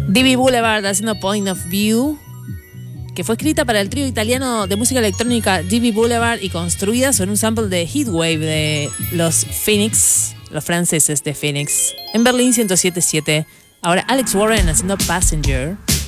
D.B. Boulevard haciendo Point of View, que fue escrita para el trío italiano de música electrónica D.B. Boulevard y construida sobre un sample de Heatwave de los Phoenix, los franceses de Phoenix, en Berlín 107.7. Ahora Alex Warren haciendo Passenger.